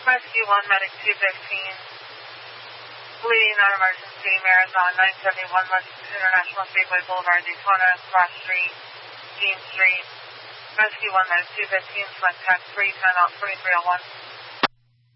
Rescue 1, Medic 215. Bleeding non-emergency, Marathon 971 West International Speedway Boulevard, Daytona, Cross Street, Dean Street. Rescue 1, Medic 215, select tax 3, time out 2301.